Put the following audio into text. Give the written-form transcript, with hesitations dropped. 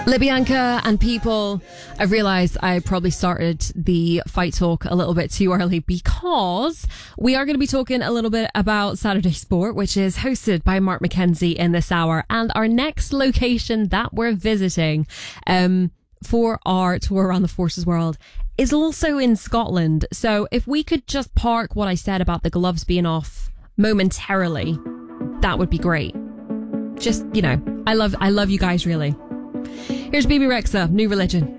Libyanka and people, I've realised I probably started the fight talk a little bit too early because we are going to be talking a little bit about Saturday Sport, which is hosted by Mark McKenzie in this hour. And our next location that we're visiting for our tour around the Forces World is also in Scotland. So if we could just park what I said about the gloves being off momentarily, that would be great. Just, I love you guys, really. Here's BB Rexa, New Religion.